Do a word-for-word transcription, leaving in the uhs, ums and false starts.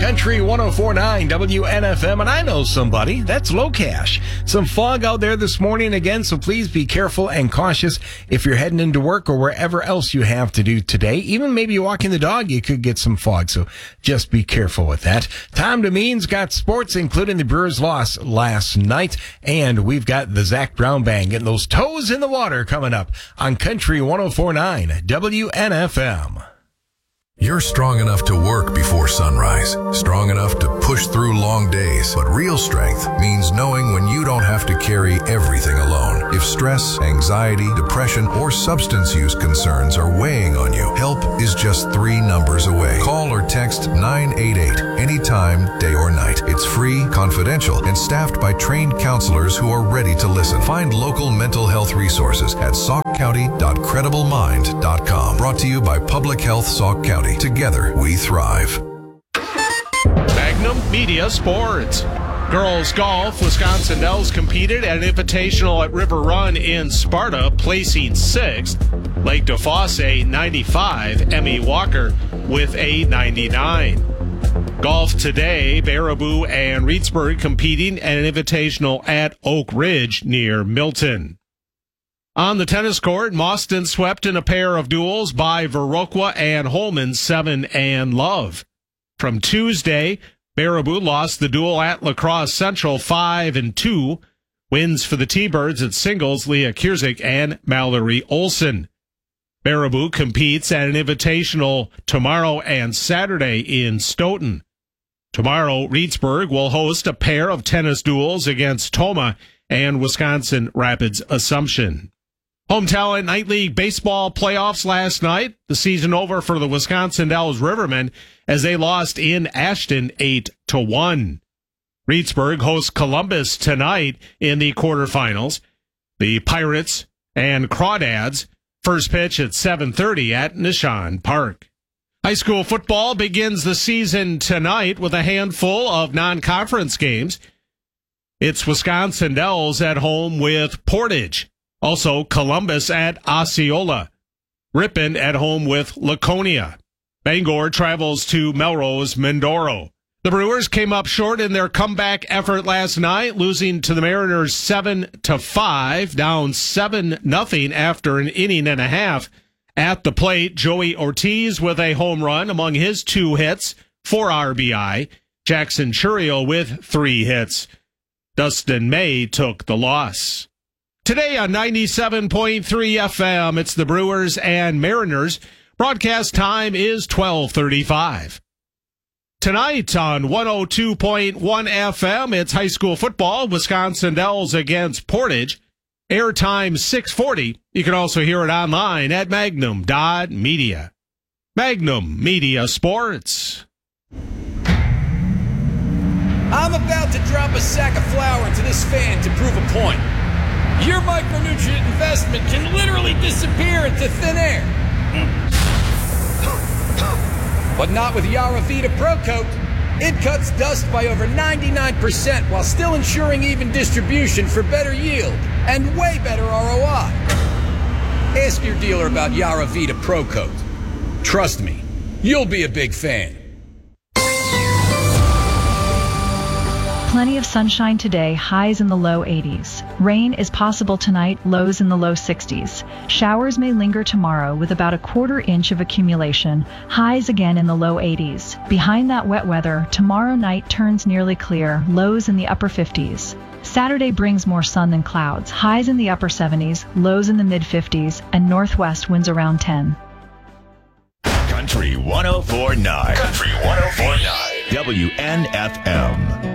Country one oh four point nine W N F M, and I know somebody. That's Locash. Some fog out there this morning again, so please be careful and cautious if you're heading into work or wherever else you have to do today. Even maybe walking the dog, you could get some fog, so just be careful with that. Tom Demeen's got sports, including the Brewers' loss last night, and we've got the Zach Brown Band getting those toes in the water coming up on Country one oh four point nine W N F M. You're strong enough to work before sunrise, strong enough to push through long days. But real strength means knowing when you don't have to carry everything alone. If stress, anxiety, depression, or substance use concerns are weighing on you, help is just three numbers away. Call or text nine eight eight anytime, day or night. It's free, confidential, and staffed by trained counselors who are ready to listen. Find local mental health resources at sauk county dot credible mind dot com. Brought to you by Public Health Sauk County. Together, we thrive. Magnum Media Sports. Girls golf, Wisconsin Dells competed at an invitational at River Run in Sparta, placing sixth. Lake DeFosse, ninety-five. Emmy Walker with a ninety-nine. Golf today, Baraboo and Reedsburg competing at an invitational at Oak Ridge near Milton. On the tennis court, Mauston swept in a pair of duels by Viroqua and Holman, seven and love. From Tuesday, Baraboo lost the duel at La Crosse Central, five and two. Wins for the T-Birds at singles, Leah Kierzik and Mallory Olson. Baraboo competes at an invitational tomorrow and Saturday in Stoughton. Tomorrow, Reedsburg will host a pair of tennis duels against Toma and Wisconsin Rapids Assumption. Home Talent Night League Baseball playoffs last night. The season over for the Wisconsin Dells Rivermen as they lost in Ashton eight to one. Reedsburg hosts Columbus tonight in the quarterfinals. The Pirates and Crawdads first pitch at seven thirty at Nishan Park. High school football begins the season tonight with a handful of non-conference games. It's Wisconsin Dells at home with Portage. Also, Columbus at Osceola. Ripon at home with Laconia. Bangor travels to Melrose Mindoro. The Brewers came up short in their comeback effort last night, losing to the Mariners seven to five, down seven nothing after an inning and a half. At the plate, Joey Ortiz with a home run among his two hits, four R B I. Jackson Churio with three hits. Dustin May took the loss. Today on ninety-seven point three F M, it's the Brewers and Mariners. Broadcast time is twelve thirty-five. Tonight on one oh two point one F M, it's high school football, Wisconsin Dells against Portage. Airtime six forty. You can also hear it online at magnum dot media. Magnum Media Sports. I'm about to drop a sack of flour into this fan to prove a point. Your micronutrient investment can literally disappear into thin air. But not with Yaravita Pro Coat. It cuts dust by over ninety-nine percent while still ensuring even distribution for better yield and way better R O I. Ask your dealer about Yaravita Pro Coat. Trust me, you'll be a big fan. Plenty of sunshine today, highs in the low eighties. Rain is possible tonight, lows in the low sixties. Showers may linger tomorrow with about a quarter inch of accumulation, highs again in the low eighties. Behind that wet weather, tomorrow night turns nearly clear, lows in the upper fifties. Saturday brings more sun than clouds, highs in the upper seventies, lows in the mid fifties, and northwest winds around ten. Country one oh four point nine. Country one oh four point nine. W N F M.